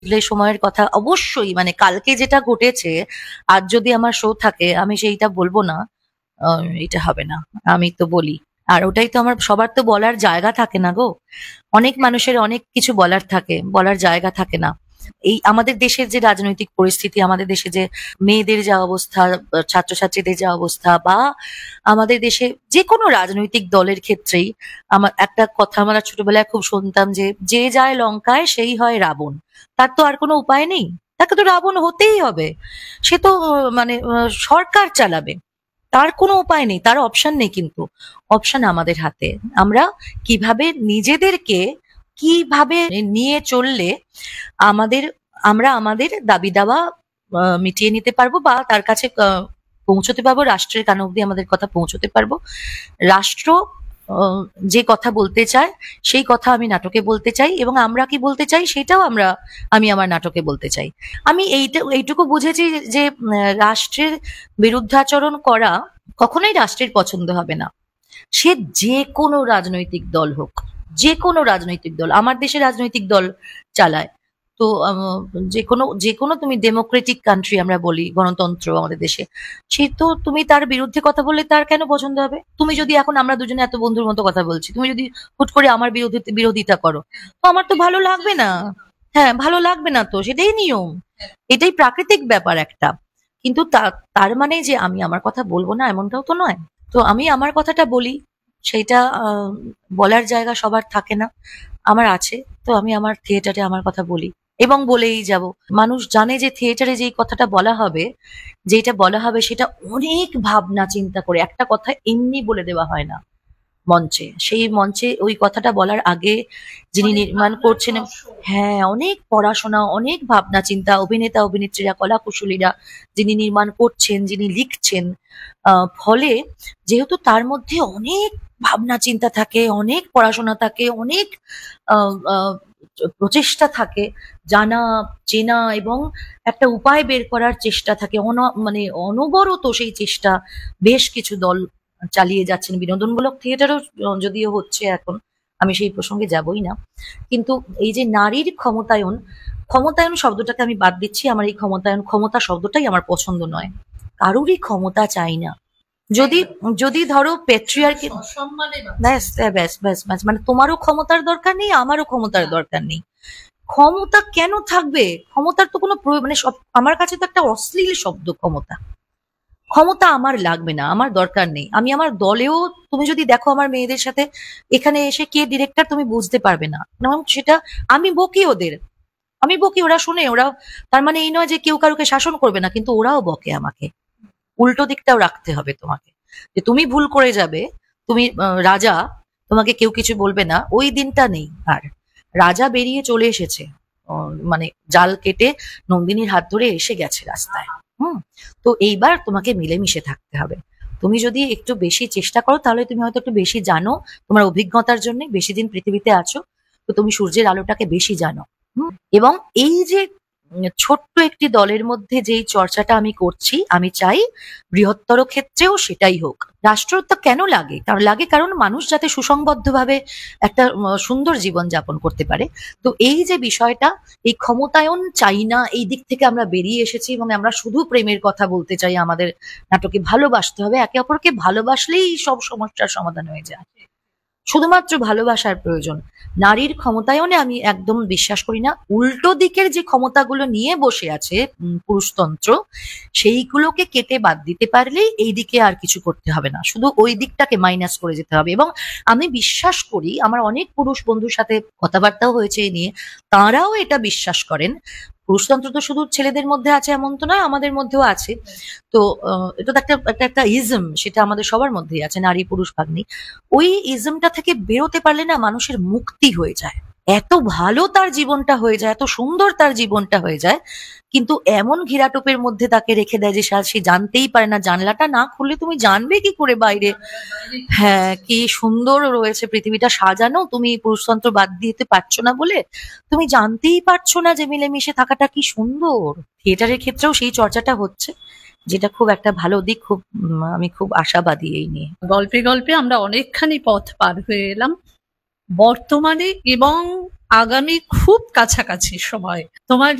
সময়ের কথা অবশ্যই, মানে কালকে যেটা ঘটেছে, আজ যদি আমার শো থাকে আমি সেইটা বলবো না, এটা হবে না। আমি তো বলি, আর ওটাই তো আমার, সবার তো বলার জায়গা থাকে না গো। অনেক মানুষের অনেক কিছু বলার থাকে, বলার জায়গা থাকে না। এই আমাদের দেশের যে রাজনৈতিক পরিস্থিতি, আমাদের দেশে যে মেয়েদের যা অবস্থা, ছাত্রছাত্রীদের যা অবস্থা, বা আমাদের দেশে যে কোনো রাজনৈতিক দলের ক্ষেত্রেই, আমার একটা কথা আমরা ছোটবেলায় খুব শুনতাম যে, যে যায় লঙ্কায় সেই হয় রাবণ। তার তো আর কোনো উপায় নেই, তাকে তো রাবণ হতেই হবে। সে তো মানে সরকার চালাবে, তার কোনো উপায় নেই, তার অপশন নেই। কিন্তু অপশন আমাদের হাতে। আমরা কিভাবে নিজেদেরকে, কিভাবে নিয়ে চললে আমাদের, আমরা আমাদের দাবি দাওয়া মিটিয়ে নিতে পারবো, বা তার কাছে পৌঁছতে পারবো, রাষ্ট্রের কান অব্দি আমাদের কথা পৌঁছতে পারবো। রাষ্ট্র যে কথা বলতে চায় সেই কথা আমি নাটকে বলতে চাই, এবং আমরা কি বলতে চাই সেটাও আমি আমার নাটকে বলতে চাই। আমি এইটুকু বুঝেছি যে রাষ্ট্রের বিরুদ্ধাচরণ করা কখনোই রাষ্ট্রের পছন্দ হবে না। সে যে কোনো রাজনৈতিক দল হোক, যে কোনো রাজনৈতিক দল, আমার দেশে রাজনৈতিক দল চালায়। তো যে কোনো তুমি ডেমোক্রেটিক কান্ট্রি আমরা বলি, গণতন্ত্র আমাদের দেশে, সে তো তুমি তার বিরুদ্ধে কথা বললে তার কেন পছন্দ হবে? তুমি যদি এখন, আমরা দুজনে এত বন্ধুর মতো কথা বলছি, তুমি যদি হুট করে আমার বিরোধিতা করো, তো আমার তো ভালো লাগবে না। হ্যাঁ, ভালো লাগবে না, তো সেটাই নিয়ম, এটাই প্রাকৃতিক ব্যাপার একটা। কিন্তু তার মানে যে আমি আমার কথা বলবো না, এমনটাও তো নয়। তো আমি আমার কথাটা বলি, সেইটা বলার জায়গা সবার থাকে না, আমার আছে। তো আমি আমার থিয়েটারে আমার কথা বলি, এবং বলেই যাব। মানুষ জানে যে থিয়েটারে যেই কথাটা বলা হবে, যেটা বলা হবে সেটা অনেক ভাবনা চিন্তা করে, একটা কথা এমনি বলে দেওয়া হয় না মঞ্চে। সেই মঞ্চে ওই কথাটা বলার আগে যিনি নির্মাণ করছেন, হ্যাঁ, অনেক পড়াশোনা, অনেক ভাবনা চিন্তা, অভিনেতা অভিনেত্রীরা, কলা কুশলীরা যিনি নির্মাণ করছেন, যিনি লিখছেন, ফলে যেহেতু তার মধ্যে অনেক ভাবনা চিন্তা থাকে, অনেক পড়াশোনা থাকে, অনেক আহ, আহ, প্রচেষ্টা থাকে, জানা, চেনা, এবং একটা উপায় বের করার চেষ্টা থাকে, মানে অনবরত সেই চেষ্টা বেশ কিছু দল চালিয়ে যাচ্ছেন। বিনোদনমূলক থিয়েটারও যদিও হচ্ছে এখন, আমি সেই প্রসঙ্গে যাবই না। কিন্তু এই যে নারীর ক্ষমতায়ন, ক্ষমতায়ন শব্দটাকে আমি বাদ দিচ্ছি। আমার এই ক্ষমতা শব্দটাই আমার পছন্দ নয়। কারুরই ক্ষমতা চাই না। যদি যদি ধরো পেট্রিয়ার্কি, ব্যাস ব্যাস ব্যাস ব্যাস, মানে তোমারও ক্ষমতার দরকার নেই, আমারও ক্ষমতার দরকার নেই। ক্ষমতা কেন থাকবে? ক্ষমতার তো কোনো মানে সব, আমার কাছে তো একটা অশ্লীল শব্দ ক্ষমতা। ক্ষমতা আমার লাগবে না, আমার দরকার নেই। আমি আমার দলেও, তুমি যদি দেখো আমার মেয়েদের সাথে এখানে এসে কে ডিরেক্টর তুমি বুঝতে পারবে না, এবং সেটা আমি বকি ওদের, আমি বকি, ওরা শুনে, ওরা, তার মানে এই নয় যে কেউ কারুকে শাসন করবে না, কিন্তু ওরাও বকে আমাকে। উল্টো দিকটাও রাখতে হবে তোমাকে, যে তুমি ভুল করে যাবে, তুমি রাজা, তোমাকে কেউ কিছু বলবে না, ওই দিনটা নেই আর। রাজা বেরিয়ে চলে এসেছে, মানে জাল কেটে নন্দিনীর হাত ধরে এসে গেছে রাস্তায়। হুম। তো এইবার তোমাকে মিলেমিশে থাকতে হবে। তুমি যদি একটু বেশি চেষ্টা করো, তাহলে তুমি হয়তো একটু বেশি জানো, তোমার অভিজ্ঞতার জন্য বেশি দিন পৃথিবীতে আছো, তো তুমি সূর্যের আলোটাকে বেশি জানো। এবং এই যে ছোট্ট একটি দলের মধ্যে যেই চর্চাটা আমি করছি, আমি চাই বৃহত্তর ক্ষেত্রেও সেটাই হোক। রাষ্ট্রটা কেন লাগে? কারণ মানুষ যাতে সুসংবদ্ধভাবে একটা সুন্দর জীবন যাপন করতে পারে। তো এই যে বিষয়টা, এই ক্ষমতায়ন চাই না, এই দিক থেকে আমরা বেরিয়ে এসেছি, এবং আমরা শুধু প্রেমের কথা বলতে চাই। আমাদের নাটকে ভালোবাসতে হবে, একে অপরকে ভালোবাসলেই সব সমস্যার সমাধান হয়ে যায়। শুধুমাত্র ভালোবাসার প্রয়োজন। নারীর ক্ষমতায়নে আমি একদম বিশ্বাস করি না। উল্টো দিকের যে ক্ষমতাগুলো নিয়ে বসে আছে পুরুষতন্ত্র, সেইগুলোকে কেটে বাদ দিতে পারলেই এই দিকে আর কিছু করতে হবে না, শুধু ওই দিকটাকে মাইনাস করে যেতে হবে। এবং আমি বিশ্বাস করি, আমার অনেক পুরুষ বন্ধুর সাথে কথাবার্তাও হয়েছে এ নিয়ে, তাঁরাও এটা বিশ্বাস করেন। পুরুষতন্ত্র তো শুধু ছেলেদের মধ্যে আছে এমন তো নয়, আমাদের মধ্যেও আছে। তো এটা তো একটা ইজম, সেটা আমাদের সবার মধ্যেই আছে, নারী পুরুষ ভাগ নেই। ওই ইজমটা থেকে বেরোতে পারলে না, মানুষের মুক্তি হয়ে যায়। এত ভালো তার জীবনটা হয়ে যায়, এত সুন্দর তার জীবনটা হয়ে যায়, কিন্তু এমন ঘেরাটোপের মধ্যে তাকে রেখে দেয় যে সে জানতেই পারে না। জানলাটা না খুললে তুমি জানবে কি করে বাইরে, হ্যাঁ, কি সুন্দর রয়েছে পৃথিবীটা সাজানো, তুমি পুরুষতন্ত্র বাদ দিতে পারছো না বলে তুমি জানতেই পারছো না যে মিলেমিশে থাকাটা কি সুন্দর। থিয়েটারের ক্ষেত্রেও সেই চর্চাটা হচ্ছে, যেটা খুব একটা ভালো দিক। খুব আমি খুব আশাবাদী এই নিয়ে। গল্পে গল্পে আমরা অনেকখানি পথ পার হয়ে এলাম। বর্তমানে এবং আগামী খুব কাছাকাছি সময় তোমার